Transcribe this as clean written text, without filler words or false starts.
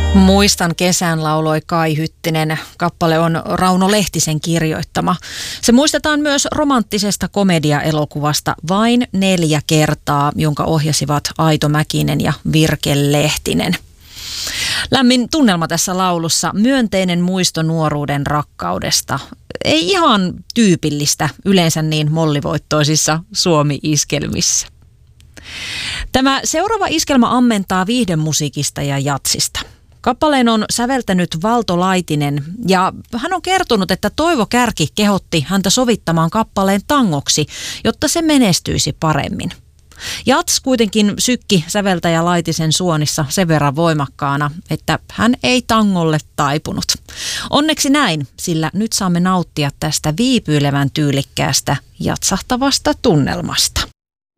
Muistan kesän lauloi Kai Hyttinen. Kappale on Rauno Lehtisen kirjoittama. Se muistetaan myös romanttisesta komediaelokuvasta Vain 4 kertaa, jonka ohjasivat Aito Mäkinen ja Virke Lehtinen. Lämmin tunnelma tässä laulussa, myönteinen muisto nuoruuden rakkaudesta. Ei ihan tyypillistä yleensä niin mollivoittoisissa Suomi-iskelmissä. Tämä seuraava iskelmä ammentaa viihdemusiikista ja jatsista. Kappaleen on säveltänyt Valto Laitinen ja hän on kertonut, että Toivo Kärki kehotti häntä sovittamaan kappaleen tangoksi, jotta se menestyisi paremmin. Jats kuitenkin sykki säveltäjä Laitisen suonissa sen verran voimakkaana, että hän ei tangolle taipunut. Onneksi näin, sillä nyt saamme nauttia tästä viipyilevän tyylikkäästä jatsahtavasta tunnelmasta.